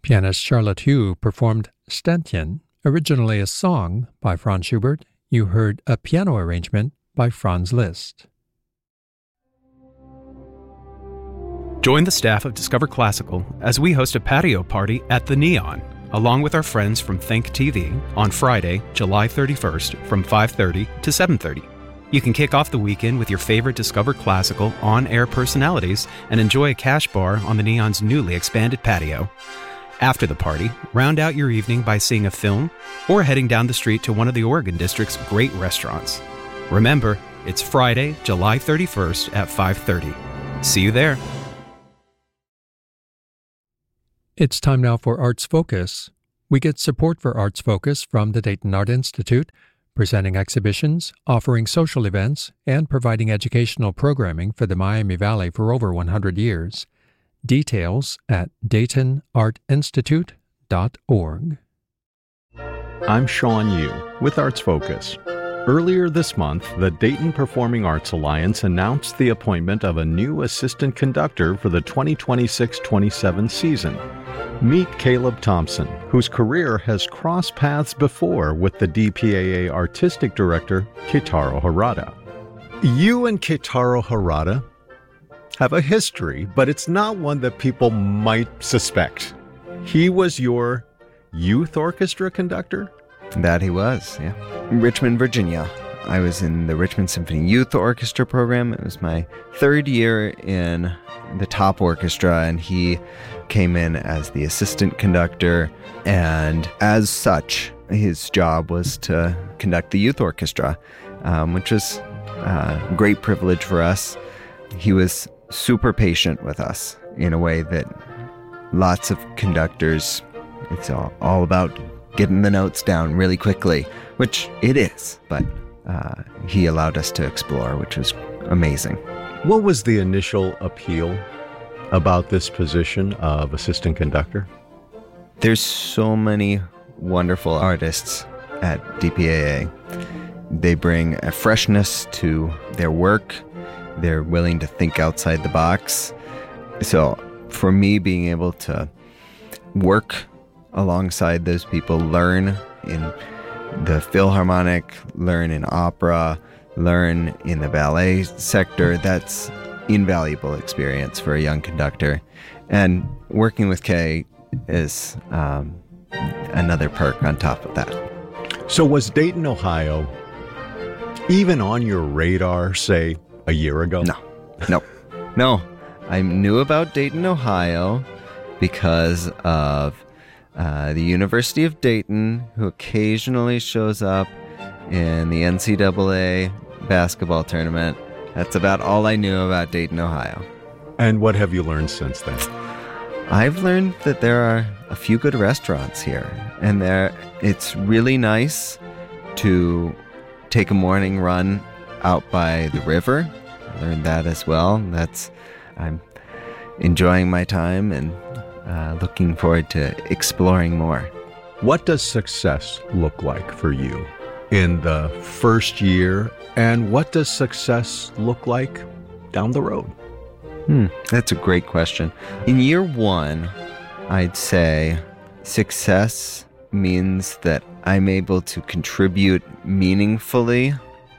Pianist Charlotte Hugh performed Ständchen, originally a song by Franz Schubert. You heard a piano arrangement by Franz Liszt. Join the staff of Discover Classical as we host a patio party at the Neon, along with our friends from Think TV on Friday, July 31st from 5:30 to 7:30. You can kick off the weekend with your favorite Discover Classical on-air personalities and enjoy a cash bar on the Neon's newly expanded patio. After the party, round out your evening by seeing a film or heading down the street to one of the Oregon District's great restaurants. Remember, it's Friday, July 31st at 5:30. See you there. It's time now for Arts Focus. We get support for Arts Focus from the Dayton Art Institute, presenting exhibitions, offering social events, and providing educational programming for the Miami Valley for over 100 years. Details at DaytonArtInstitute.org. I'm Sean Yu with Arts Focus. Earlier this month, the Dayton Performing Arts Alliance announced the appointment of a new assistant conductor for the 2026-27 season. Meet Caleb Thompson, whose career has crossed paths before with the DPAA Artistic Director, Keitaro Harada. You and Keitaro Harada have a history, but it's not one that people might suspect. He was your youth orchestra conductor? That he was, yeah. Richmond, Virginia. I was in the Richmond Symphony Youth Orchestra program. It was my third year in the top orchestra, and he came in as the assistant conductor. And as such, his job was to conduct the youth orchestra, which was a great privilege for us. He was super patient with us in a way that lots of conductors, it's all about getting the notes down really quickly, which it is, but he allowed us to explore, which was amazing. What was the initial appeal about this position of assistant conductor? There's so many wonderful artists at DPAA. They bring a freshness to their work. They're willing to think outside the box. So for me, being able to work alongside those people, learn in the Philharmonic, learn in opera, learn in the ballet sector, that's invaluable experience for a young conductor. And working with Kay is another perk on top of that. So was Dayton, Ohio, even on your radar, say, a year ago? No. I knew about Dayton, Ohio because of the University of Dayton, who occasionally shows up in the NCAA basketball tournament. That's about all I knew about Dayton, Ohio. And what have you learned since then? I've learned that there are a few good restaurants here, and it's really nice to take a morning run out by the river. I learned that as well. I'm enjoying my time and looking forward to exploring more. What does success look like for you in the first year, and what does success look like down the road? That's a great question. In year one, I'd say success means that I'm able to contribute meaningfully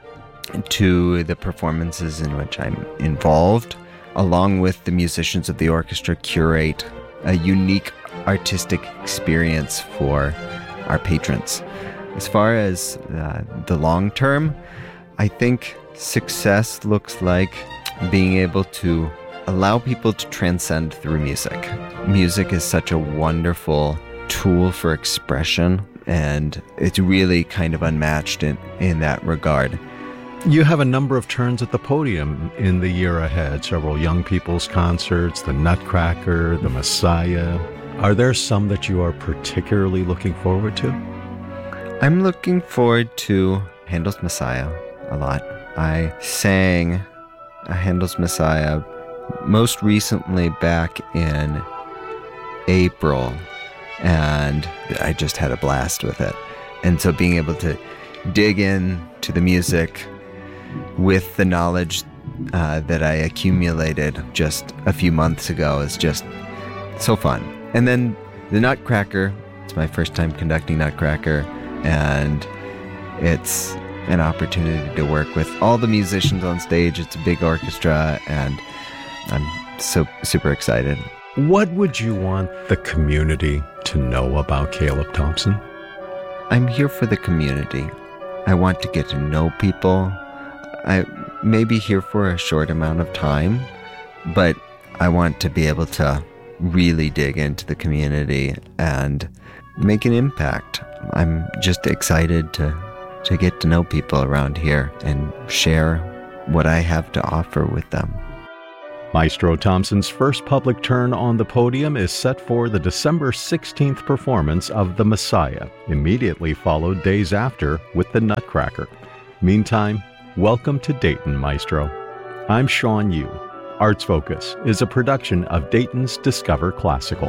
to the performances in which I'm involved, along with the musicians of the orchestra, curate a unique artistic experience for our patrons. As far as the long term, I think success looks like being able to allow people to transcend through music. Music is such a wonderful tool for expression, and it's really kind of unmatched in that regard. You have a number of turns at the podium in the year ahead, several young people's concerts, the Nutcracker, the Messiah. Are there some that you are particularly looking forward to? I'm looking forward to Handel's Messiah a lot. I sang Handel's Messiah most recently back in April, and I just had a blast with it. And so being able to dig in to the music with the knowledge that I accumulated just a few months ago is just so fun. And then the Nutcracker. It's my first time conducting Nutcracker, and it's an opportunity to work with all the musicians on stage. It's a big orchestra, and I'm so super excited. What would you want the community to know about Caleb Thompson? I'm here for the community. I want to get to know people. I may be here for a short amount of time, but I want to be able to really dig into the community and make an impact. I'm just excited to get to know people around here and share what I have to offer with them. Maestro Thompson's first public turn on the podium is set for the December 16th performance of The Messiah, immediately followed days after with The Nutcracker. Meantime, welcome to Dayton, Maestro. I'm Sean Yu. Arts Focus is a production of Dayton's Discover Classical.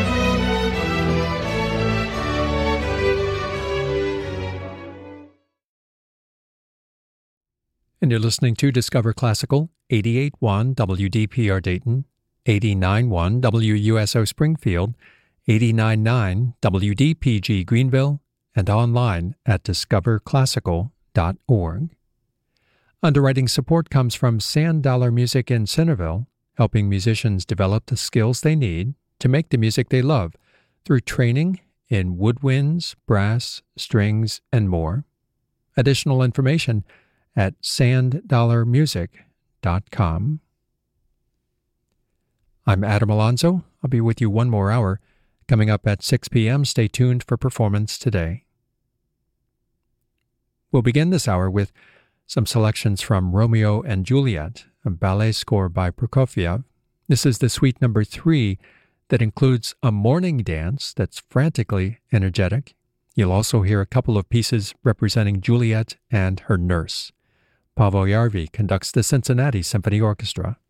And you're listening to Discover Classical, 88.1 WDPR Dayton, 89.1 WUSO Springfield, 89.9 WDPG Greenville, and online at discoverclassical.org. Underwriting support comes from Sand Dollar Music in Centerville, helping musicians develop the skills they need to make the music they love through training in woodwinds, brass, strings, and more. Additional information at sanddollarmusic.com. I'm Adam Alonso. I'll be with you one more hour. Coming up at 6 p.m., stay tuned for Performance Today. We'll begin this hour with some selections from Romeo and Juliet, a ballet score by Prokofiev. This is the suite number 3 that includes a morning dance that's frantically energetic. You'll also hear a couple of pieces representing Juliet and her nurse. Paavo Järvi conducts the Cincinnati Symphony Orchestra.